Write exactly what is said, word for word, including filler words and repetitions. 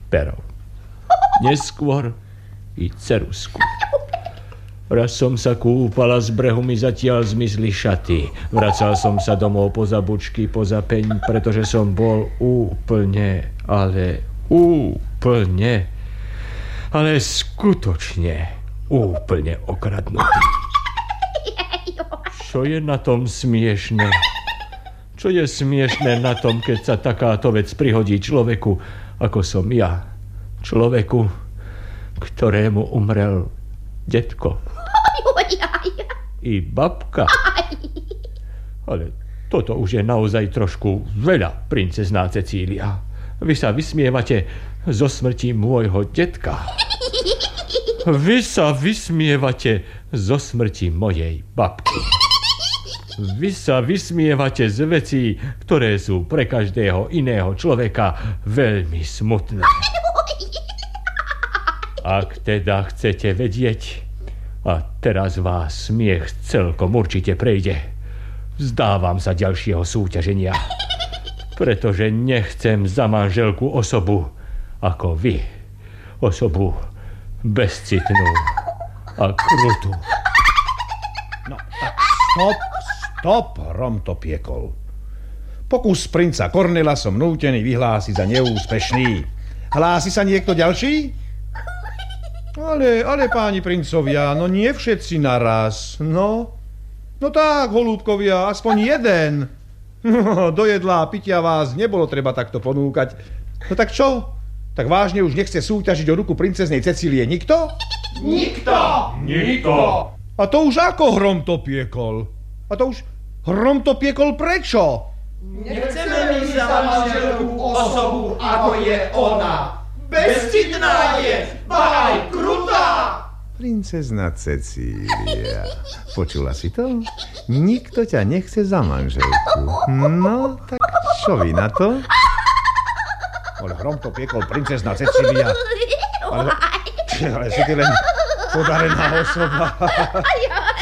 perov. Neskôr i ceruzku. Raz som sa kúpala, z brehu mi zatiaľ zmizli šaty. Vracal som sa domov poza bučky, poza peň, pretože som bol úplne, ale úplne, ale skutočne úplne okradnutý. Čo je na tom smiešne? Čo je smiešne na tom, keď sa takáto vec prihodí človeku, ako som ja? Človeku, ktorému umrel detko. I babka. Ale toto už je naozaj trošku veľa, princezná Cecília. Vy sa vysmievate zo smrti môjho detka. Vy sa vysmievate zo smrti mojej babky. Vy sa vysmievate z vecí, ktoré sú pre každého iného človeka veľmi smutné. Ak teda chcete vedieť, a teraz vás smiech celkom určite prejde, vzdávam sa ďalšieho súťaženia, pretože nechcem za manželku osobu ako vy, osobu bezcitnú a krutú. No tak stop, stop, Hrom to piekol. Pokus princa Kornela som nútený vyhlásiť za neúspešný. Hlási sa niekto ďalší? Ale, ale páni princovia, no nie všetci naraz, no. No tak, holúbkovia, aspoň jeden. No, do jedla a pitia vás nebolo treba takto ponúkať. No tak čo? Tak vážne už nechce súťažiť o ruku princeznej Cecílie nikto? Nikto! Nikto! A to už ako Hrom to piekol? A to už Hrom to piekol prečo? Nechceme my za manželku osobu, ako je ona. Bezcitná je, ba aj krutá! Princezna Cecília, počula si to? Nikto ťa nechce za manželku. No, tak čo vy na to? Ale Hrom to piekol, princezna Cecília. Ale, ale si ty len podarená osoba.